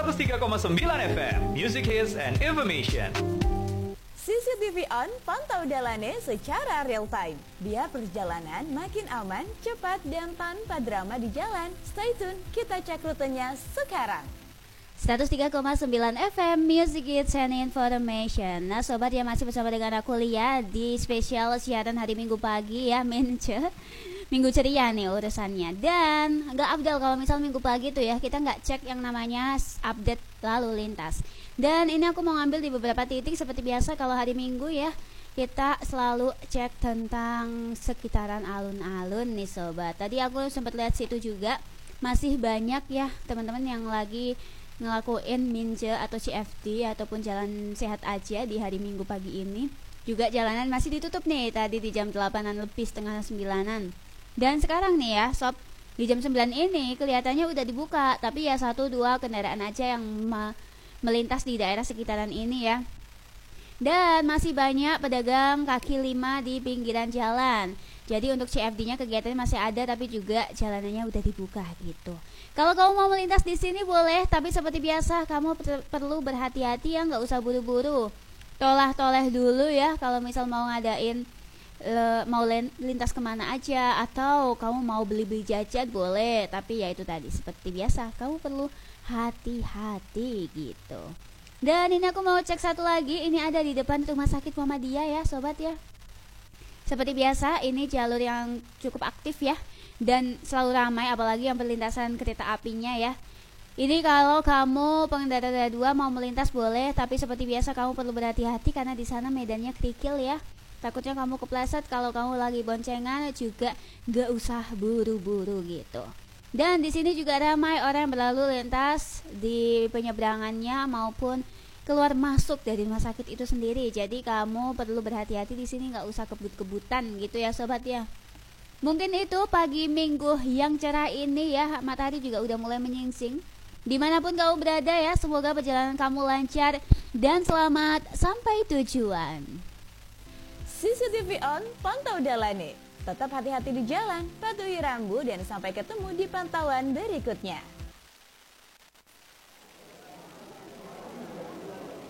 103,9 FM, Music Hits and Information. CCTV on, pantau Dalane secara real time. Biar perjalanan makin aman, cepat, dan tanpa drama di jalan. Stay tune, kita cek rutenya sekarang. 103,9 FM Music Hits and Information. Nah sobat yang masih bersama dengan aku Lia di spesial siaran hari Minggu pagi ya, Minggu ceria nih urusannya. Dan gak afdal kalau misal Minggu pagi tuh ya kita gak cek yang namanya update lalu lintas. Dan ini aku mau ngambil di beberapa titik seperti biasa kalau hari Minggu ya. Kita selalu cek tentang sekitaran alun-alun nih sobat. Tadi aku sempat lihat situ juga masih banyak ya teman-teman yang lagi ngelakuin minje atau CFD ataupun jalan sehat aja di hari Minggu pagi ini. Juga jalanan masih ditutup nih tadi di jam 8-an lebih setengah 9-an. Dan sekarang nih ya sob, di jam 9 ini kelihatannya udah dibuka, tapi ya 1-2 kendaraan aja yang melintas di daerah sekitaran ini ya. Dan masih banyak pedagang kaki lima di pinggiran jalan. Jadi untuk CFD-nya kegiatannya masih ada, tapi juga jalanannya udah dibuka gitu. Kalau kamu mau melintas di sini boleh, tapi seperti biasa kamu perlu berhati-hati ya, nggak usah buru-buru. Toleh-toleh dulu ya kalau misal mau ngadain mau lintas kemana aja, atau kamu mau beli-beli jajan boleh, tapi ya itu tadi seperti biasa kamu perlu hati-hati gitu. Dan ini aku mau cek satu lagi, ini ada di depan Rumah Sakit Muhammadiyah ya sobat ya. Seperti biasa ini jalur yang cukup aktif ya, dan selalu ramai apalagi yang perlintasan kereta apinya ya. Ini kalau kamu pengendara roda 2 mau melintas boleh, tapi seperti biasa kamu perlu berhati-hati karena di sana medannya kerikil ya. Takutnya kamu kepleset, kalau kamu lagi boncengan juga gak usah buru-buru gitu. Dan di sini juga ramai orang yang berlalu lintas di penyeberangannya maupun keluar masuk dari rumah sakit itu sendiri. Jadi kamu perlu berhati-hati di sini, nggak usah kebut-kebutan gitu ya sobat ya. Mungkin itu pagi Minggu yang cerah ini ya, matahari juga udah mulai menyingsing. Dimanapun kamu berada ya, semoga perjalanan kamu lancar dan selamat sampai tujuan. CCTV on, pantau Dalane. Tetap hati-hati di jalan, patuhi rambu, dan sampai ketemu di pantauan berikutnya.